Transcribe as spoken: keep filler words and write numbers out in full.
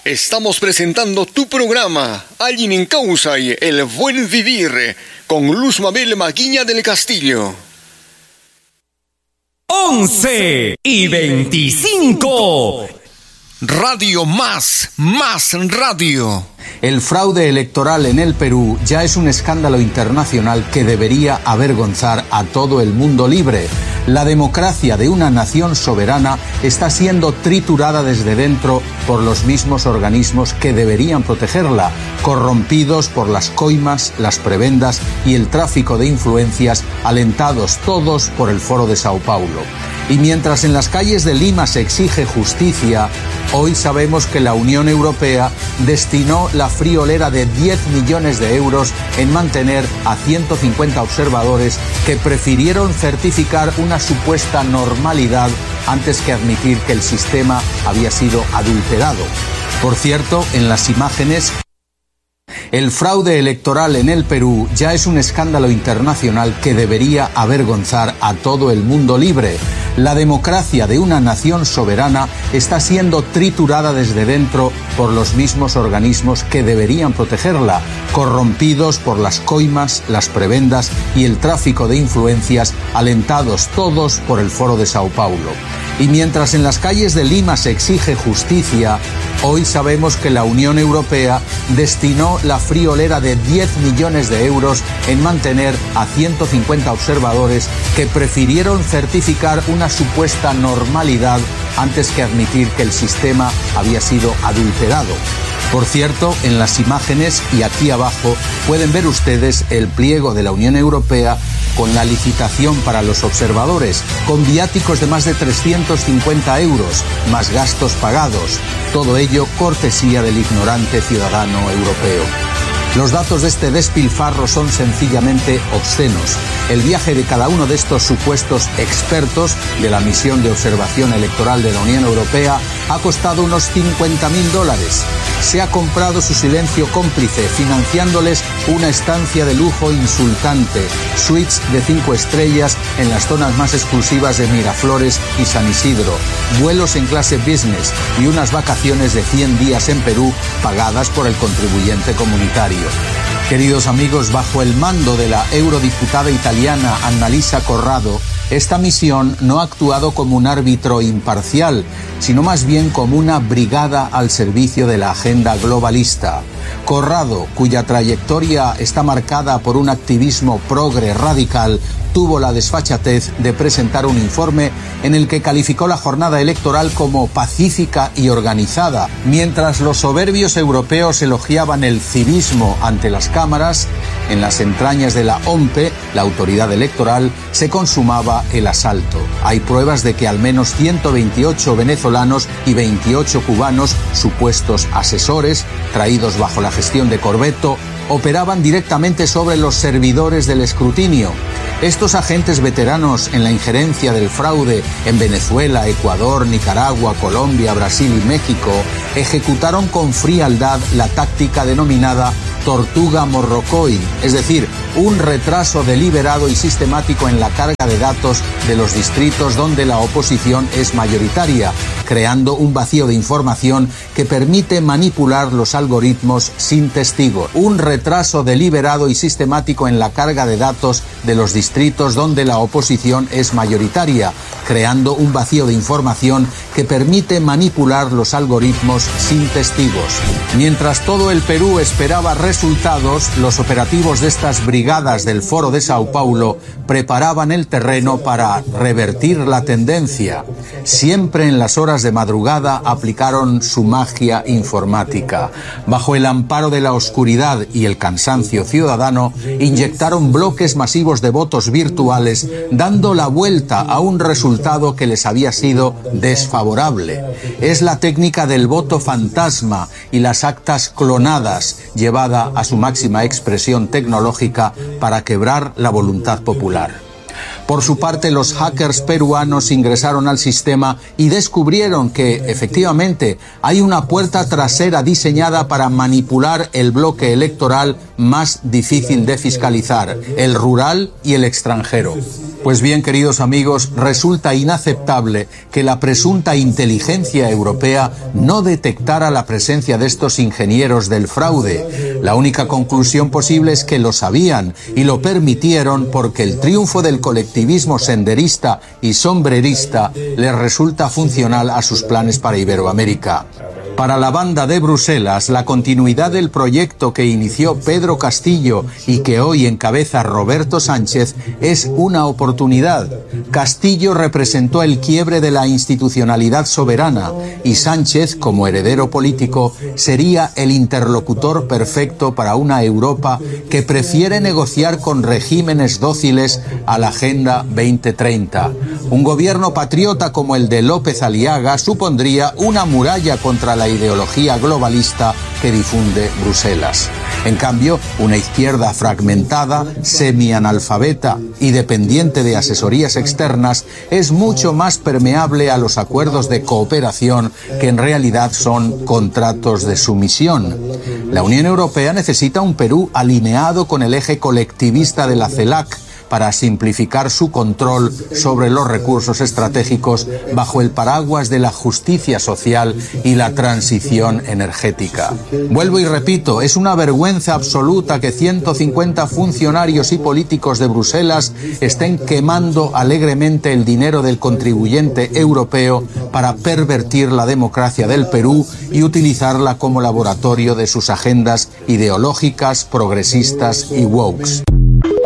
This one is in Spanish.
Estamos presentando tu programa, Alguien en Causa y El Buen Vivir, con Luz Mabel Maguiña del Castillo. once y veinticinco. Radio Más, Más Radio. El fraude electoral en el Perú ya es un escándalo internacional que debería avergonzar a todo el mundo libre. La democracia de una nación soberana está siendo triturada desde dentro por los mismos organismos que deberían protegerla, corrompidos por las coimas, las prebendas y el tráfico de influencias, alentados todos por el Foro de Sao Paulo. Y mientras en las calles de Lima se exige justicia, hoy sabemos que la Unión Europea destinó la friolera de diez millones de euros en mantener a ciento cincuenta observadores que prefirieron certificar una supuesta normalidad antes que admitir que el sistema había sido adulterado. Por cierto, en las imágenes, el fraude electoral en el Perú ya es un escándalo internacional que debería avergonzar a todo el mundo libre. La democracia de una nación soberana está siendo triturada desde dentro por los mismos organismos que deberían protegerla, corrompidos por las coimas, las prebendas y el tráfico de influencias, alentados todos por el Foro de Sao Paulo. Y mientras en las calles de Lima se exige justicia, hoy sabemos que la Unión Europea destinó la friolera de diez millones de euros en mantener a ciento cincuenta observadores que prefirieron certificar una supuesta normalidad antes que admitir que el sistema había sido adulterado. Por cierto, en las imágenes y aquí abajo pueden ver ustedes el pliego de la Unión Europea con la licitación para los observadores, con viáticos de más de trescientos cincuenta euros, más gastos pagados. Todo ello cortesía del ignorante ciudadano europeo. Los datos de este despilfarro son sencillamente obscenos. El viaje de cada uno de estos supuestos expertos de la misión de observación electoral de la Unión Europea ha costado unos cincuenta mil dólares. Se ha comprado su silencio cómplice, financiándoles una estancia de lujo insultante, suites de cinco estrellas en las zonas más exclusivas de Miraflores y San Isidro, vuelos en clase business y unas vacaciones de cien días en Perú pagadas por el contribuyente comunitario. Queridos amigos, bajo el mando de la eurodiputada italiana Annalisa Corrado, esta misión no ha actuado como un árbitro imparcial, sino más bien como una brigada al servicio de la agenda globalista. Corrado, cuya trayectoria está marcada por un activismo progre radical, tuvo la desfachatez de presentar un informe en el que calificó la jornada electoral como pacífica y organizada. Mientras los soberbios europeos elogiaban el civismo ante las cámaras, en las entrañas de la OMPE, la autoridad electoral, se consumaba el asalto. Hay pruebas de que al menos ciento veintiocho venezolanos y veintiocho cubanos, supuestos asesores, traídos bajo la gestión de Corvetto, operaban directamente sobre los servidores del escrutinio. Estos agentes veteranos en la injerencia del fraude en Venezuela, Ecuador, Nicaragua, Colombia, Brasil y México ejecutaron con frialdad la táctica denominada tortuga morrocoy, es decir, un retraso deliberado y sistemático en la carga de datos de los distritos donde la oposición es mayoritaria, creando un vacío de información que permite manipular los algoritmos sin testigos. Un retraso deliberado y sistemático en la carga de datos de los distritos donde la oposición es mayoritaria, creando un vacío de información que permite manipular los algoritmos sin testigos. Mientras todo el Perú esperaba resultados, los operativos de estas brigadas del Foro de Sao Paulo preparaban el terreno para revertir la tendencia. Siempre en las horas de madrugada aplicaron su magia informática. Bajo el amparo de la oscuridad y el cansancio ciudadano, inyectaron bloques masivos de votos virtuales, dando la vuelta a un resultado que les había sido desfavorable. Es la técnica del voto fantasma y las actas clonadas, llevada a su máxima expresión tecnológica para quebrar la voluntad popular. Por su parte, los hackers peruanos ingresaron al sistema y descubrieron que, efectivamente, hay una puerta trasera diseñada para manipular el bloque electoral más difícil de fiscalizar, el rural y el extranjero. Pues bien, queridos amigos, resulta inaceptable que la presunta inteligencia europea no detectara la presencia de estos ingenieros del fraude. La única conclusión posible es que lo sabían y lo permitieron porque el triunfo del colectivismo senderista y sombrerista les resulta funcional a sus planes para Iberoamérica. Para la banda de Bruselas, la continuidad del proyecto que inició Pedro Castillo y que hoy encabeza Roberto Sánchez es una oportunidad. Castillo representó el quiebre de la institucionalidad soberana y Sánchez, como heredero político, sería el interlocutor perfecto para una Europa que prefiere negociar con regímenes dóciles a la Agenda veinte treinta. Un gobierno patriota como el de López Aliaga supondría una muralla contra la ideología globalista que difunde Bruselas. En cambio, una izquierda fragmentada, semianalfabeta y dependiente de asesorías externas es mucho más permeable a los acuerdos de cooperación que en realidad son contratos de sumisión. La Unión Europea necesita un Perú alineado con el eje colectivista de la CELAC para simplificar su control sobre los recursos estratégicos bajo el paraguas de la justicia social y la transición energética. Vuelvo y repito, es una vergüenza absoluta que ciento cincuenta funcionarios y políticos de Bruselas estén quemando alegremente el dinero del contribuyente europeo para pervertir la democracia del Perú y utilizarla como laboratorio de sus agendas ideológicas, progresistas y wokes.